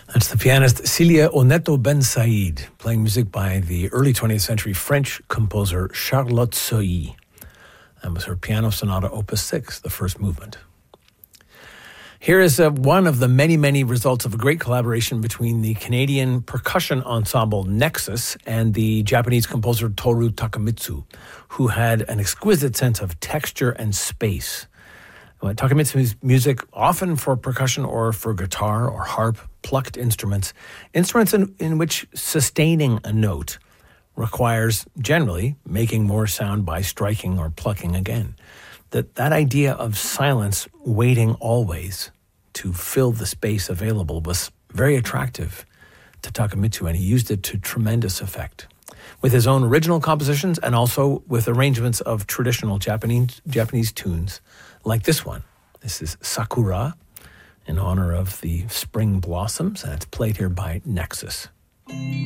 That's the pianist Celia Oneto Ben Said, playing music by the early 20th century French composer Charlotte Soilly. That was her Piano Sonata Opus 6, the first movement. Here is one of the many, many results of a great collaboration between the Canadian percussion ensemble Nexus and the Japanese composer Toru Takemitsu, who had an exquisite sense of texture and space. Takemitsu's music, often for percussion or for guitar or harp, plucked instruments in which sustaining a note requires generally making more sound by striking or plucking again. That idea of silence waiting always to fill the space available was very attractive to Takemitsu, and he used it to tremendous effect with his own original compositions and also with arrangements of traditional Japanese tunes like this one. This is Sakura in honor of the spring blossoms, and it's played here by Nexus.